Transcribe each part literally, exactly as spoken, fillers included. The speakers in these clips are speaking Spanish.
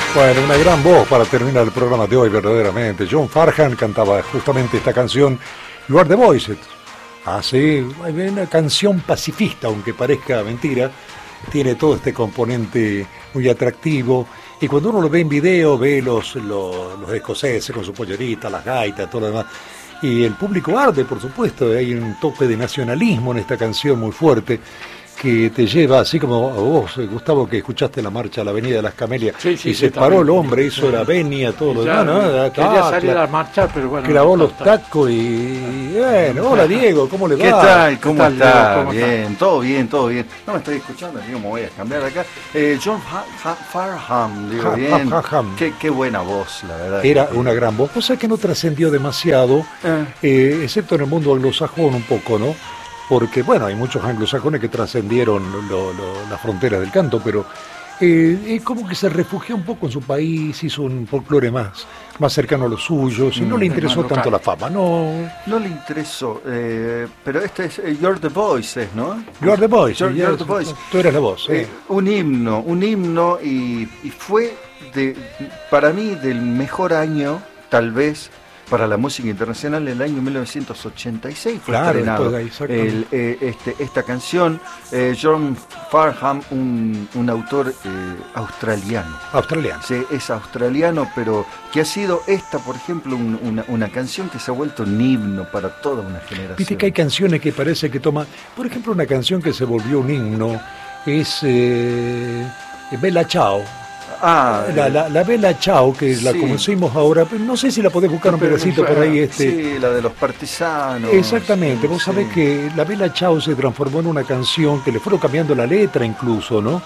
Bueno, una gran voz para terminar el programa de hoy, verdaderamente. John Farnham cantaba justamente esta canción, You Are the Voice. Ah, sí, una canción pacifista, aunque parezca mentira, tiene todo este componente muy atractivo. Y cuando uno lo ve en video, ve los, los, los escoceses con su pollerita, las gaitas, todo lo demás. Y el público arde, por supuesto, hay un toque de nacionalismo en esta canción muy fuerte, que te lleva, así como a vos, Gustavo, que escuchaste la marcha a la Avenida de las Camelias, sí, sí, y se paró el hombre, hizo la venia, todo lo demás, ¿no? Quería salir a marchar, pero bueno. Clavó los tacos y, bueno, hola Diego, ¿cómo le va? ¿Qué tal? ¿Cómo, ¿Qué tal, está? ¿Cómo bien, está? todo bien, todo bien. No me estoy escuchando, digo, me voy a cambiar acá. Eh, John Farnham, digo Ha, bien. ha, ha, ha. Qué, qué buena voz, la verdad. Era una gran voz, cosa que no trascendió demasiado, Eh. eh, excepto en el mundo anglosajón un poco, ¿no? Porque, bueno, hay muchos anglosajones que trascendieron lo, lo, las fronteras del canto, pero eh, es como que se refugió un poco en su país, hizo un folclore más, más cercano a los suyos, y no Mm, le interesó más tanto local. la fama, no. No le interesó, eh, pero este es eh, You're the Voice, ¿no? You are the voice, You're, sí, you're yes, the Voice. Tú eres la voz, sí. Eh, un himno, un himno y, y fue de, para mí del mejor año, tal vez, para la música internacional, el año mil novecientos ochenta y seis fue Claro, estrenado después de ahí, exactamente. el, eh, este, esta canción. eh, John Farnham, un, un autor eh, australiano. Australiano. Sí, es australiano, pero que ha sido esta, por ejemplo, un- una, una canción que se ha vuelto un himno para toda una generación. Viste que hay canciones que parece que toman, por ejemplo, una canción que se volvió un himno es eh, Bella Ciao. Ah, La, la, la Bella Ciao, que la sí. conocimos ahora, pero no sé si la podés buscar un Pero me pedacito por suena. ahí. Este. sí, la de los partisanos. Exactamente, sí, vos sí. sabés que la Bella Ciao se transformó en una canción que le fueron cambiando la letra incluso, ¿no?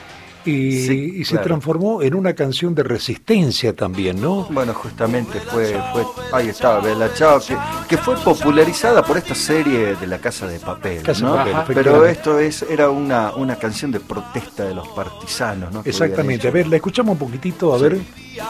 Y, Sí, y se claro. transformó en una canción de resistencia también, ¿no? Bueno, justamente fue, fue ahí estaba Bella Ciao, que, que fue popularizada por esta serie de La Casa de Papel, Casa de ¿no? Papel, Ajá. Pero efectivamente. esto es era una, una canción de protesta de los partisanos, ¿no? Que habían Exactamente, hecho. a ver, la escuchamos un poquitito, a Sí. ver.